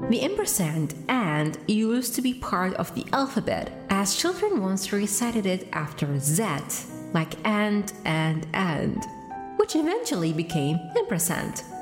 The ampersand and used to be part of the alphabet, as children once recited it after Z, like and, which eventually became ampersand.